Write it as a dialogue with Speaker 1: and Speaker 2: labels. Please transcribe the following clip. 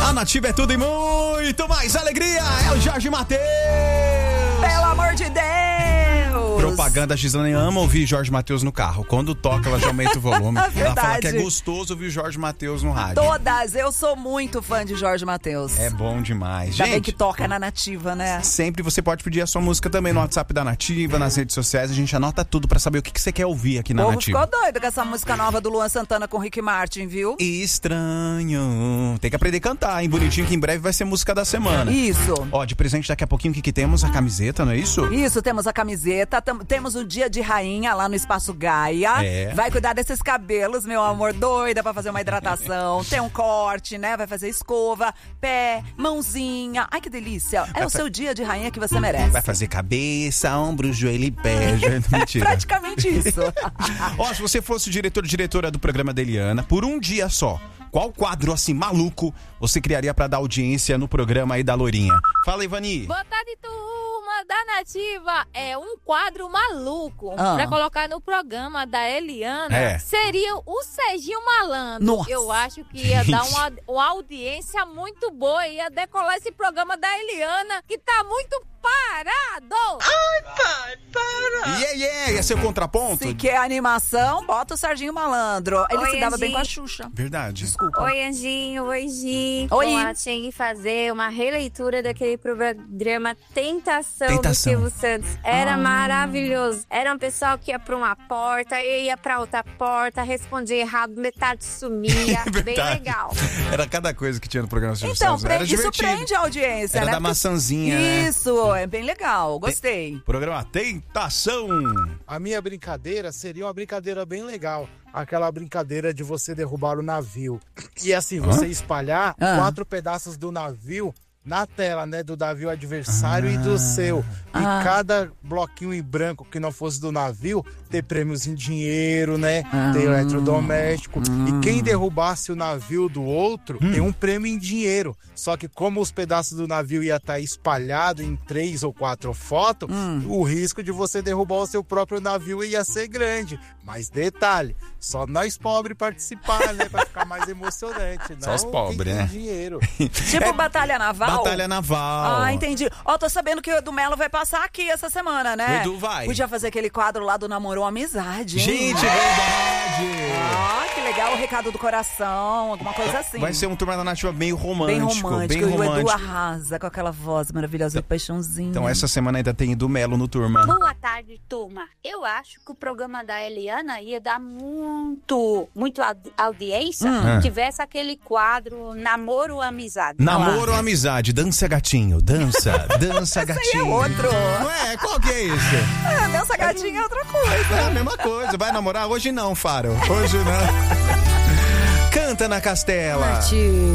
Speaker 1: A Nativa é tudo e muito mais alegria. É o Jorge Mateus.
Speaker 2: Pelo amor de Deus.
Speaker 1: Propaganda, a Gislane ama ouvir Jorge Mateus no carro. Quando toca, ela já aumenta o volume. Ela fala que é gostoso ouvir Jorge Mateus no rádio.
Speaker 2: Todas, eu sou muito fã de Jorge Mateus.
Speaker 1: É bom demais.
Speaker 2: Ainda bem
Speaker 1: Gente,
Speaker 2: que toca na Nativa, né?
Speaker 1: sempre você pode pedir a sua música também no WhatsApp da Nativa, nas redes sociais. A gente anota tudo pra saber o que você quer ouvir aqui na
Speaker 2: O povo
Speaker 1: Nativa.
Speaker 2: ficou doido com essa música nova do Luan Santana com Rick Martin, viu?
Speaker 1: Estranho. Tem que aprender a cantar, hein? Bonitinho, que em breve vai ser música da semana.
Speaker 2: Isso.
Speaker 1: Ó, de presente daqui a pouquinho, o que temos? A camiseta, não é isso?
Speaker 2: Isso, temos a camiseta, temos o Dia de Rainha lá no Espaço Gaia.
Speaker 1: É.
Speaker 2: Vai cuidar desses cabelos, meu amor, doida pra fazer uma hidratação. Tem um corte, né? Vai fazer escova, pé, mãozinha. Ai, que delícia. É o seu dia de rainha que você merece.
Speaker 1: Vai fazer cabeça, ombro, joelho e pé. Mentira.
Speaker 2: Praticamente isso.
Speaker 1: Ó, se você fosse o diretor ou diretora do programa da Eliana, por um dia só, qual quadro assim maluco você criaria pra dar audiência no programa aí da Lourinha? Fala, Ivani.
Speaker 3: Boa tarde, turma da Nativa. É um quadro maluco pra colocar no programa da Eliana.
Speaker 1: É.
Speaker 3: Seria o Serginho Malandro.
Speaker 2: Nossa.
Speaker 3: Eu acho que ia dar uma audiência muito boa. Ia decolar esse programa da Eliana, que tá muito parado.
Speaker 1: Ia ser o contraponto?
Speaker 2: Se quer animação, bota o Serginho Malandro. Ele
Speaker 4: Oi,
Speaker 2: se dava bem
Speaker 4: Angie.
Speaker 2: com a Xuxa.
Speaker 1: Verdade.
Speaker 2: Desculpa.
Speaker 4: Oi, Anjinho. Oi, Gi.
Speaker 2: Oi.
Speaker 4: Bom, ela tinha que fazer uma releitura daquele programa Tentação do
Speaker 1: Tentação.
Speaker 4: Silvio Santos. Era maravilhoso. Era um pessoal que ia pra uma porta, ia pra outra porta, respondia errado, metade sumia. Bem
Speaker 1: Verdade.
Speaker 4: legal.
Speaker 1: Era cada coisa que tinha no programa do Silvio
Speaker 2: Então,
Speaker 1: Santos. Era
Speaker 2: isso
Speaker 1: divertido.
Speaker 2: prende a audiência,
Speaker 1: Era
Speaker 2: né?
Speaker 1: da
Speaker 2: Porque-
Speaker 1: maçãzinha, né?
Speaker 2: Isso, é bem legal. Gostei.
Speaker 1: Programa Tentação.
Speaker 5: A minha brincadeira seria uma brincadeira bem legal. Aquela brincadeira de você derrubar o navio. E assim, você espalhar 4 pedaços do navio na tela, né? Do navio adversário e do seu. E cada bloquinho em branco que não fosse do navio, ter prêmios em dinheiro, né? Ter eletrodoméstico. E quem derrubasse o navio do outro, tem um prêmio em dinheiro. Só que como os pedaços do navio ia estar espalhado em 3 ou 4 fotos, o risco de você derrubar o seu próprio navio ia ser grande. Mas detalhe, só nós pobres participar, né? Pra ficar mais emocionante.
Speaker 1: Só os
Speaker 5: não
Speaker 1: pobres,
Speaker 5: quem tem
Speaker 1: né?
Speaker 5: dinheiro.
Speaker 2: Tipo Batalha Naval?
Speaker 1: Batalha Naval.
Speaker 2: Ah, entendi. Ó, tô sabendo que o Edu Melo vai passar aqui essa semana, né?
Speaker 1: O Edu vai.
Speaker 2: Podia fazer aquele quadro lá do Namorou Amizade, hein?
Speaker 1: Gente, verdade.
Speaker 2: Ah, que legal, o recado do coração, alguma coisa assim.
Speaker 1: Vai ser um Turma da Nativa bem
Speaker 2: bem
Speaker 1: romântico.
Speaker 2: romântico. E o Edu arrasa com aquela voz maravilhosa de paixãozinho.
Speaker 1: Então essa semana ainda tem Edu Melo no Turma.
Speaker 6: Boa tarde, turma. Eu acho que o programa da Eliana ia dar muito audiência se tivesse aquele quadro Namoro Amizade.
Speaker 1: Namoro ou amizade? Dança gatinho. Dança
Speaker 2: Esse aí
Speaker 1: gatinho.
Speaker 2: é outro.
Speaker 1: Não é? Qual que é esse?
Speaker 2: Dança gatinha é outra coisa.
Speaker 1: É a mesma coisa. Vai namorar? Hoje não, Faro. Hoje não. Canta na Castela.